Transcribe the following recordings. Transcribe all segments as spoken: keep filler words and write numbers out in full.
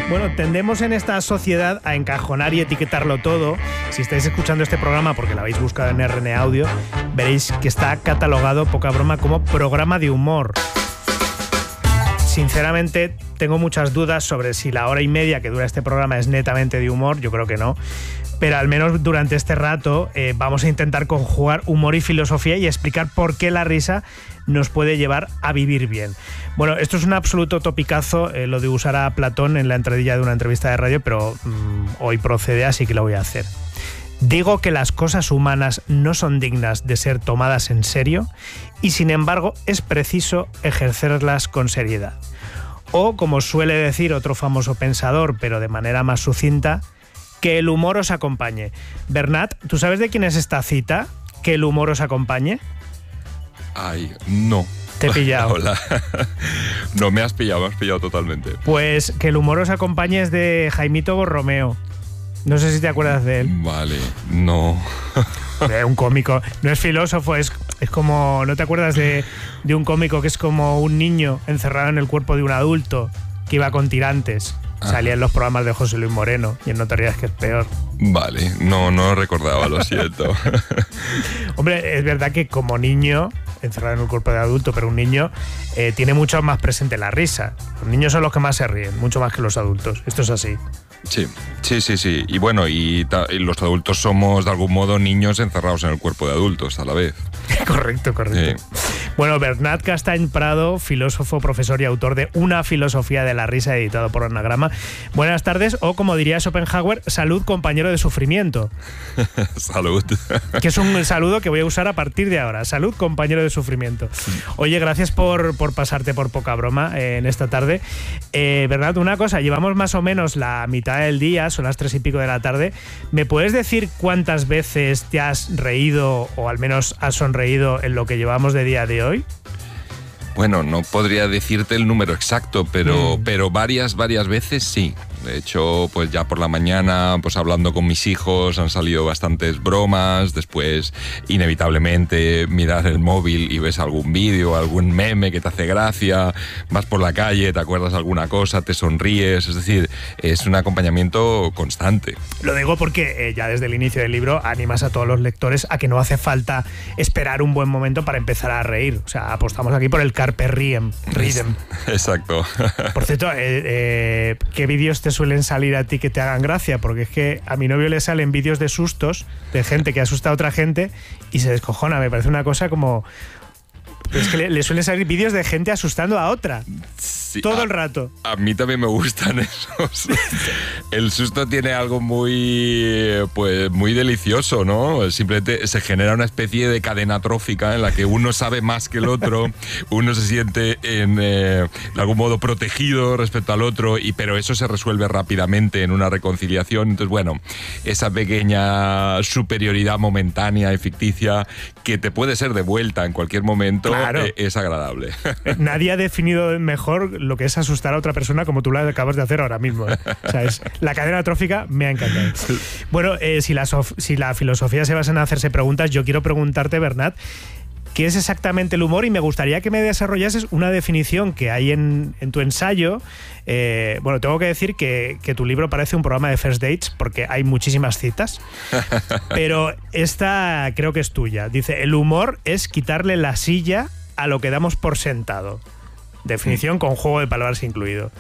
Bueno, tendemos en esta sociedad a encajonar y etiquetarlo todo. Si estáis escuchando este programa porque lo habéis buscado en R N Audio, veréis que está catalogado, poca broma, como programa de humor. Sinceramente, tengo muchas dudas sobre si la hora y media que dura este programa es netamente de humor. Yo creo que no. Pero al menos durante este rato eh, vamos a intentar conjugar humor y filosofía y explicar por qué la risa nos puede llevar a vivir bien. Bueno, esto es un absoluto topicazo, eh, lo de usar a Platón en la entradilla de una entrevista de radio, pero mmm, hoy procede, así que lo voy a hacer. Digo que las cosas humanas no son dignas de ser tomadas en serio y, sin embargo, es preciso ejercerlas con seriedad. O, como suele decir otro famoso pensador, pero de manera más sucinta, que el humor os acompañe. Bernat, ¿tú sabes de quién es esta cita? ¿Que el humor os acompañe? Ay, no. Te he pillado. Hola. No, me has pillado, me has pillado totalmente. Pues que el humor os acompañe es de Jaimito Borromeo. No sé si te acuerdas de él. Vale, no. Eh, un cómico. No es filósofo, es, es como... ¿No te acuerdas de, de un cómico que es como un niño encerrado en el cuerpo de un adulto que iba con tirantes? Ajá. Salía en los programas de José Luis Moreno y en No te rías que es peor. Vale, no, no lo recordaba, lo siento. Hombre, es verdad que como niño, encerrado en un cuerpo de adulto, pero un niño eh, tiene mucho más presente la risa. Los niños son los que más se ríen, mucho más que los adultos. Esto es así. Sí, sí, sí, sí. Y bueno, y, y los adultos somos de algún modo niños encerrados en el cuerpo de adultos a la vez. Correcto, correcto. Sí. Bueno, Bernat Castany Prado, filósofo, profesor y autor de Una filosofía de la risa, editado por Anagrama. Buenas tardes, o como diría Schopenhauer, salud, compañero de sufrimiento. Salud. Que es un saludo que voy a usar a partir de ahora. Salud, compañero de sufrimiento. Oye, gracias por, por pasarte por poca broma eh, en esta tarde. Eh, Bernat, una cosa, llevamos más o menos la mitad del día, son las tres y pico de la tarde. ¿Me puedes decir cuántas veces te has reído o al menos has sonreído en lo que llevamos de día de hoy? Bueno, no podría decirte el número exacto, pero, mm. pero varias, varias veces sí. De hecho, pues ya por la mañana, pues hablando con mis hijos, han salido bastantes bromas. Después, inevitablemente, miras el móvil y ves algún vídeo, algún meme que te hace gracia. Vas por la calle, te acuerdas de alguna cosa, te sonríes. Es decir, es un acompañamiento constante. Lo digo porque eh, ya desde el inicio del libro animas a todos los lectores a que no hace falta esperar un buen momento para empezar a reír. O sea, apostamos aquí por el carpe riem. Rhythm. Exacto. Por cierto, eh, eh, ¿qué vídeos te suelen salir a ti que te hagan gracia? Porque es que a mi novio le salen vídeos de sustos de gente que asusta a otra gente y se descojona. Me parece una cosa como... Es que le, le suelen salir vídeos de gente asustando a otra. Sí, todo a, el rato. A mí también me gustan esos. El susto tiene algo muy, pues, muy delicioso, ¿no? Simplemente se genera una especie de cadena trófica en la que uno sabe más que el otro, uno se siente en, eh, de algún modo protegido respecto al otro, y, pero eso se resuelve rápidamente en una reconciliación. Entonces, bueno, esa pequeña superioridad momentánea y ficticia que te puede ser devuelta en cualquier momento, claro, eh, es agradable. Nadie ha definido mejor lo que es asustar a otra persona como tú lo acabas de hacer ahora mismo, ¿eh? O sea, es, la cadena trófica me ha encantado. Bueno, eh, si, la sof- si la filosofía se basa en hacerse preguntas, yo quiero preguntarte, Bernat, ¿qué es exactamente el humor? Y me gustaría que me desarrollases una definición que hay en, en tu ensayo. Eh, bueno, tengo que decir que, que tu libro parece un programa de First Dates porque hay muchísimas citas, pero esta creo que es tuya. Dice, el humor es quitarle la silla a lo que damos por sentado. Definición con juego de palabras incluido.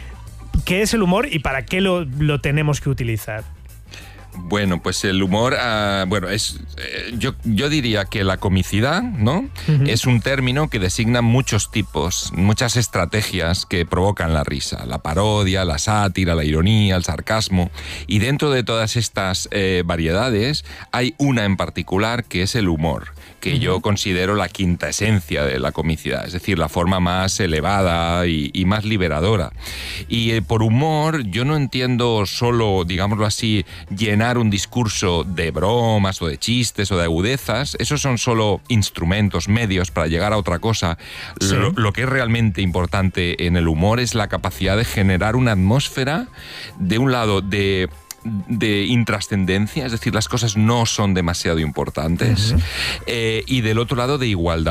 ¿Qué es el humor y para qué lo, lo tenemos que utilizar? Bueno, pues el humor, uh, bueno, es eh, yo, yo diría que la comicidad, ¿no? Uh-huh. Es un término que designa muchos tipos, muchas estrategias que provocan la risa. La parodia, la sátira, la ironía, el sarcasmo. Y dentro de todas estas eh, variedades hay una en particular que es el humor, que uh-huh. yo considero la quinta esencia de la comicidad, es decir, la forma más elevada y, y más liberadora. Y eh, por humor yo no entiendo solo, digámoslo así, llenar un discurso de bromas o de chistes o de agudezas. Esos son solo instrumentos, medios para llegar a otra cosa. Sí. Lo, lo que es realmente importante en el humor es la capacidad de generar una atmósfera, de un lado, de... de intrascendencia, es decir, las cosas no son demasiado importantes, uh-huh. eh, y del otro lado de igualdad.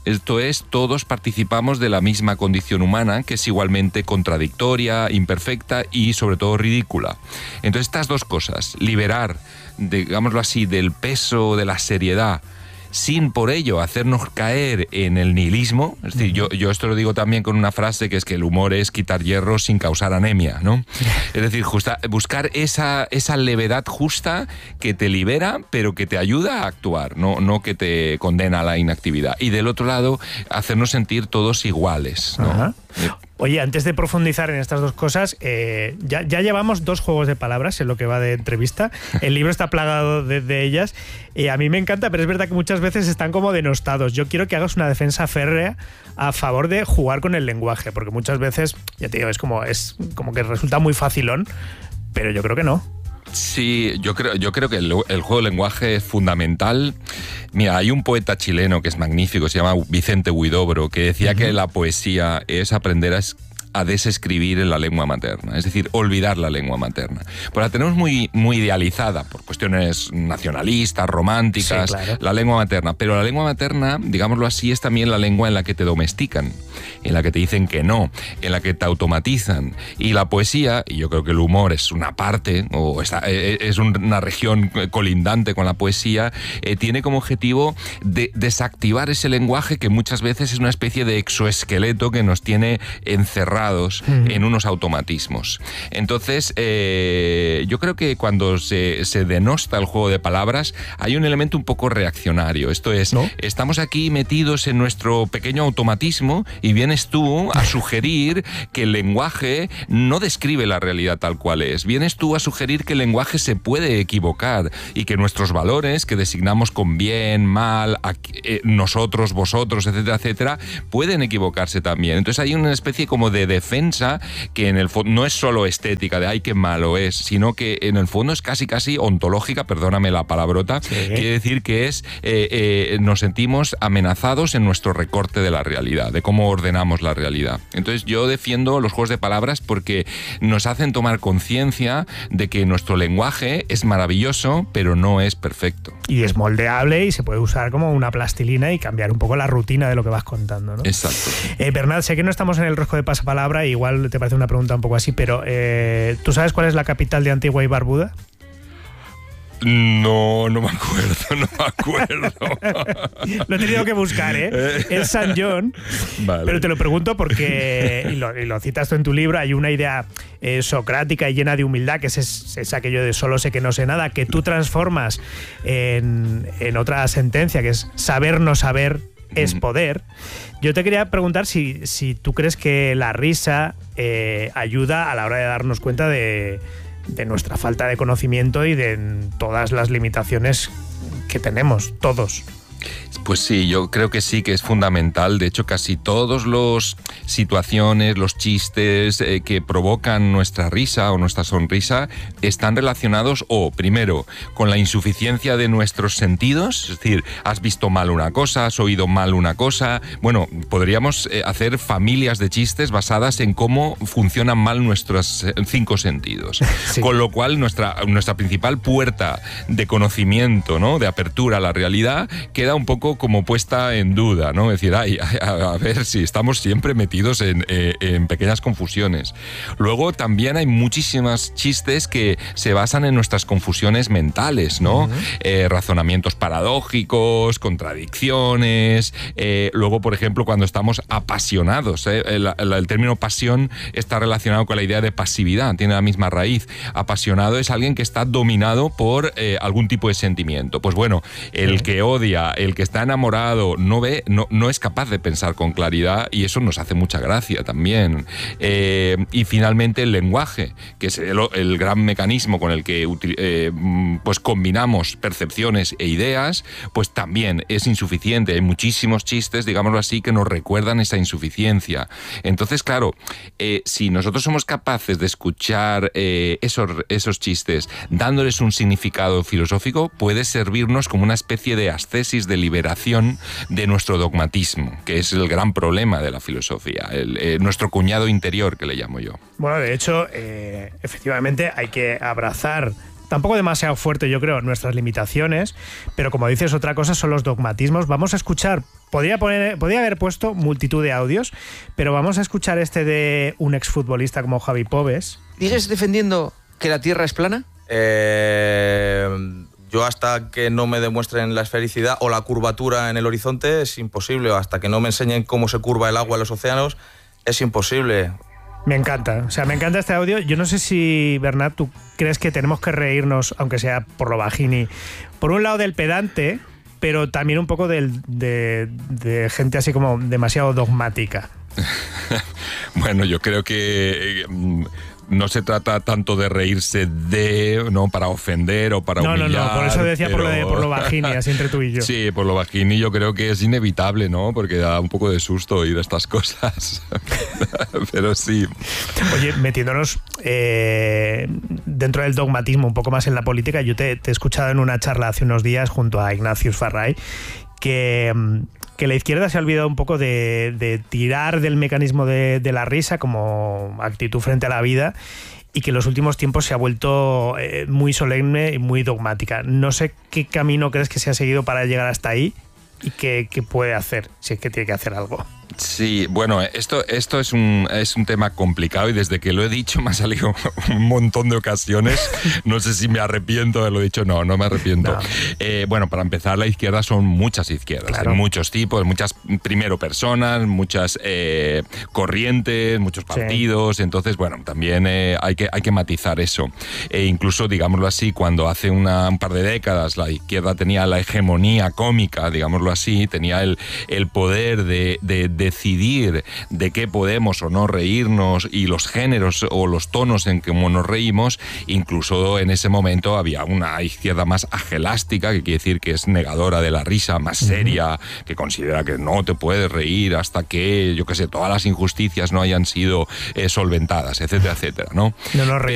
Esto es, todos participamos de la misma condición humana, que es igualmente contradictoria, imperfecta y sobre todo ridícula. Entonces estas dos cosas, liberar, digámoslo así, del peso de la seriedad, sin por ello hacernos caer en el nihilismo. Es decir, yo, yo esto lo digo también con una frase que es que el humor es quitar hierro sin causar anemia, ¿no? Es decir, justa, buscar esa, esa levedad justa que te libera, pero que te ayuda a actuar, no, no que te condena a la inactividad. Y del otro lado, hacernos sentir todos iguales, ¿no? Ajá. Oye, antes de profundizar en estas dos cosas, eh, ya, ya llevamos dos juegos de palabras en lo que va de entrevista. El libro está plagado de, de ellas. Y a mí me encanta, pero es verdad que muchas veces están como denostados. Yo quiero que hagas una defensa férrea a favor de jugar con el lenguaje, porque muchas veces, ya te digo, es como, es como que resulta muy facilón, pero yo creo que no. Sí, yo creo, yo creo que el, el juego de lenguaje es fundamental. Mira, hay un poeta chileno que es magnífico, se llama Vicente Huidobro, que decía uh-huh. que la poesía es aprender a a desescribir en la lengua materna, es decir, olvidar la lengua materna. Pues la tenemos muy, muy idealizada por cuestiones nacionalistas, románticas, sí, claro. La lengua materna. Pero la lengua materna, digámoslo así, es también la lengua en la que te domestican, en la que te dicen que no, en la que te automatizan. Y la poesía, y yo creo que el humor es una parte, o está, es una región colindante con la poesía, eh, tiene como objetivo de desactivar ese lenguaje que muchas veces es una especie de exoesqueleto que nos tiene encerrados Uh-huh. en unos automatismos. Entonces, eh, yo creo que cuando se, se denosta el juego de palabras, hay un elemento un poco reaccionario. Esto es, ¿no? Estamos aquí metidos en nuestro pequeño automatismo y vienes tú a sugerir que el lenguaje no describe la realidad tal cual es. Vienes tú a sugerir que el lenguaje se puede equivocar y que nuestros valores, que designamos con bien, mal, aquí, eh, nosotros, vosotros, etcétera, etcétera, pueden equivocarse también. Entonces hay una especie como de defensa que en el fondo no es solo estética de ay qué malo es, sino que en el fondo es casi casi ontológica, perdóname la palabrota, sí. Quiere decir que es eh, eh, nos sentimos amenazados en nuestro recorte de la realidad, de cómo ordenamos la realidad. Entonces yo defiendo los juegos de palabras porque nos hacen tomar conciencia de que nuestro lenguaje es maravilloso, pero no es perfecto. Y es moldeable y se puede usar como una plastilina y cambiar un poco la rutina de lo que vas contando, ¿no? Exacto. Eh, Bernat, sé que no estamos en el rosco de pasapalabra, igual te parece una pregunta un poco así, pero eh, ¿tú sabes cuál es la capital de Antigua y Barbuda? No, no me acuerdo, no me acuerdo. Lo he tenido que buscar, ¿eh? Es San John. Vale. Pero te lo pregunto porque, y lo, y lo citas tú en tu libro, hay una idea eh, socrática y llena de humildad, que es, es, es aquello de solo sé que no sé nada, que tú transformas en, en otra sentencia, que es saber no saber es poder. Yo te quería preguntar si, si tú crees que la risa eh, ayuda a la hora de darnos cuenta de, de nuestra falta de conocimiento y de todas las limitaciones que tenemos, todos. Pues sí, yo creo que sí, que es fundamental. De hecho, casi todas las situaciones, los chistes eh, que provocan nuestra risa o nuestra sonrisa están relacionados o, primero, con la insuficiencia de nuestros sentidos. Es decir, has visto mal una cosa, has oído mal una cosa. Bueno, podríamos eh, hacer familias de chistes basadas en cómo funcionan mal nuestros cinco sentidos. Sí. Con lo cual, nuestra, nuestra principal puerta de conocimiento, ¿no?, de apertura a la realidad, queda un poco como puesta en duda, ¿no? Es decir, ay, a, a ver si estamos siempre metidos en, eh, en pequeñas confusiones. Luego también hay muchísimos chistes que se basan en nuestras confusiones mentales, ¿no? Uh-huh. Eh, razonamientos paradójicos, contradicciones. Eh, luego, por ejemplo, cuando estamos apasionados, ¿eh? el, el, el término pasión está relacionado con la idea de pasividad, tiene la misma raíz. Apasionado es alguien que está dominado por eh, algún tipo de sentimiento. Pues bueno, el uh-huh. que odia, el que está enamorado, no ve, no, no es capaz de pensar con claridad y eso nos hace mucha gracia también. Eh, y finalmente el lenguaje, que es el, el gran mecanismo con el que eh, pues combinamos percepciones e ideas, pues también es insuficiente. Hay muchísimos chistes, digámoslo así, que nos recuerdan esa insuficiencia. Entonces, claro, eh, si nosotros somos capaces de escuchar eh, esos, esos chistes dándoles un significado filosófico, puede servirnos como una especie de ascesis de liberación de nuestro dogmatismo, que es el gran problema de la filosofía, el, eh, nuestro cuñado interior, que le llamo yo. Bueno, de hecho, eh, efectivamente hay que abrazar tampoco demasiado fuerte, yo creo, nuestras limitaciones, pero como dices, otra cosa son los dogmatismos. Vamos a escuchar, podría, poner, podría haber puesto multitud de audios, pero vamos a escuchar este de un exfutbolista como Javi Pobes. ¿Sigues defendiendo que la Tierra es plana? Eh, yo hasta que no me demuestren la esfericidad o la curvatura en el horizonte es imposible, o hasta que no me enseñen cómo se curva el agua en los océanos es imposible. Me encanta, o sea, me encanta este audio. Yo no sé si, Bernat, tú crees que tenemos que reírnos, aunque sea por lo bajini, por un lado del pedante, pero también un poco del, de, de gente así como demasiado dogmática. Bueno, yo creo que no se trata tanto de reírse de, no, para ofender o para no, humillar. No, no, por eso decía pero... por, lo de, por lo bajini, así entre tú y yo. Sí, por lo bajini yo creo que es inevitable, ¿no? Porque da un poco de susto oír estas cosas. Pero sí. Oye, metiéndonos eh, dentro del dogmatismo un poco más en la política, yo te, te he escuchado en una charla hace unos días junto a Ignatius Farray que... que la izquierda se ha olvidado un poco de, de tirar del mecanismo de, de la risa como actitud frente a la vida y que en los últimos tiempos se ha vuelto eh, muy solemne y muy dogmática. No sé qué camino crees que se ha seguido para llegar hasta ahí y qué, qué puede hacer, si es que tiene que hacer algo. Sí, bueno, esto, esto es, un, es un tema complicado y desde que lo he dicho me ha salido un montón de ocasiones. No sé si me arrepiento de haberlo dicho. No, no me arrepiento. No. Eh, bueno, para empezar, la izquierda son muchas izquierdas, claro. Hay muchos tipos, muchas, primero, personas, muchas eh, corrientes, muchos partidos. Sí. Entonces, bueno, también eh, hay, que, hay que matizar eso. E incluso, digámoslo así, cuando hace una, un par de décadas la izquierda tenía la hegemonía cómica, digámoslo así, tenía el, el poder de, de, de decidir de qué podemos o no reírnos y los géneros o los tonos en que nos reímos, incluso en ese momento había una izquierda más agelástica, que quiere decir que es negadora de la risa, más seria, uh-huh. que considera que no te puedes reír hasta que, yo qué sé, todas las injusticias no hayan sido eh, solventadas, etcétera, etcétera, ¿no? No nos reímos.